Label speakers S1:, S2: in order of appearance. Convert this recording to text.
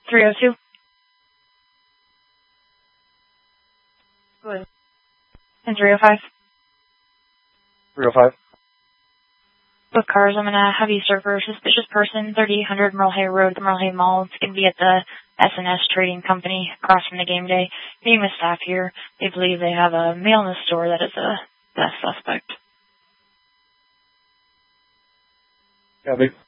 S1: 302. Go ahead. And 305.
S2: 305.
S1: Book cars, I'm going to have you serve for a suspicious person, 3800 Merle Hay Road, the Merle Hay Mall. It's going to be at the S&S Trading Company across from the game day. Meeting with staff here. They believe they have a male in the store that is the suspect.
S2: Copy.